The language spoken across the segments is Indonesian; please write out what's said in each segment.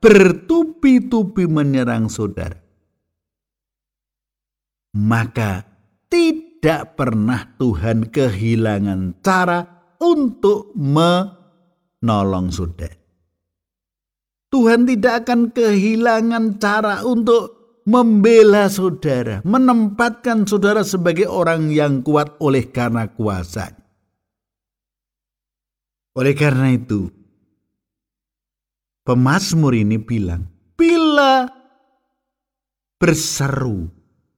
bertubi-tubi menyerang saudara, maka tidak pernah Tuhan kehilangan cara untuk menolong saudara. Tuhan tidak akan kehilangan cara untuk membela saudara, menempatkan saudara sebagai orang yang kuat oleh karena kuasa. Oleh karena itu, pemazmur ini bilang, bila berseru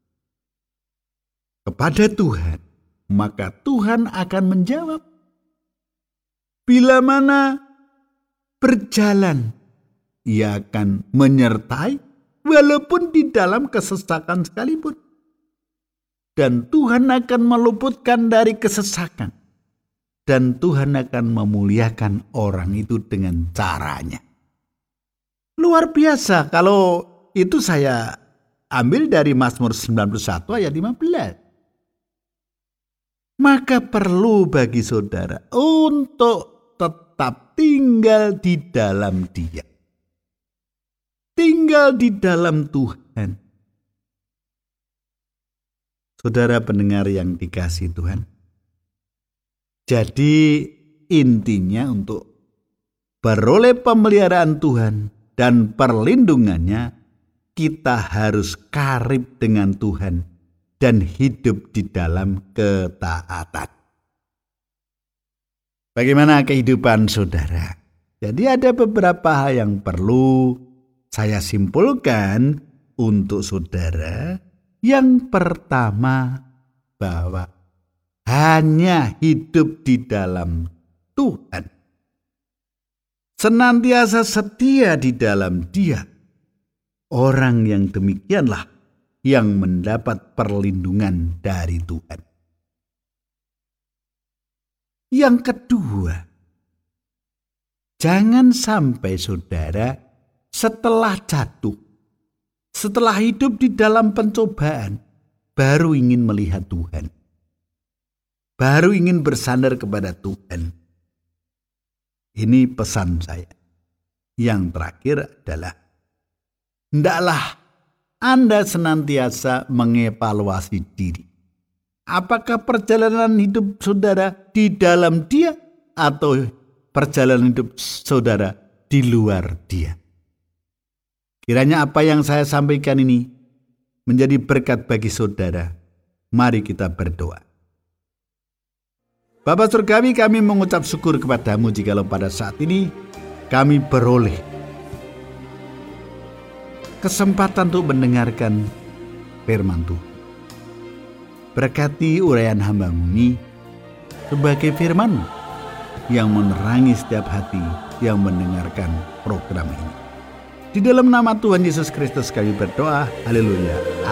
kepada Tuhan, maka Tuhan akan menjawab. Bila mana berjalan, Ia akan menyertai walaupun di dalam kesesakan sekalipun. Dan Tuhan akan meluputkan dari kesesakan. Dan Tuhan akan memuliakan orang itu dengan caranya. Luar biasa, kalau itu saya ambil dari Mazmur 91 ayat 15. Maka perlu bagi saudara untuk tetap tinggal di dalam Dia. Tinggal di dalam Tuhan. Saudara pendengar yang dikasihi Tuhan. Jadi intinya untuk beroleh pemeliharaan Tuhan dan perlindungannya, kita harus karib dengan Tuhan dan hidup di dalam ketaatan. Bagaimana kehidupan saudara? Jadi ada beberapa hal yang perlu saya simpulkan untuk saudara. Yang pertama, bahwa hanya hidup di dalam Tuhan, senantiasa setia di dalam Dia. Orang yang demikianlah yang mendapat perlindungan dari Tuhan. Yang kedua, jangan sampai saudara setelah jatuh, setelah hidup di dalam pencobaan, baru ingin melihat Tuhan. Baru ingin bersandar kepada Tuhan. Ini pesan saya. Yang terakhir adalah, hendaklah Anda senantiasa mengevaluasi diri. Apakah perjalanan hidup saudara di dalam Dia atau perjalanan hidup saudara di luar Dia? Kiranya apa yang saya sampaikan ini menjadi berkat bagi saudara. Mari kita berdoa. Bapa Surgawi, kami mengucap syukur kepadamu jikalau pada saat ini kami beroleh kesempatan untuk mendengarkan firman Tuhan. Berkati uraian hamba-Mu ini sebagai firman-Mu yang menerangi setiap hati yang mendengarkan program ini. Di dalam nama Tuhan Yesus Kristus kami berdoa. Haleluya.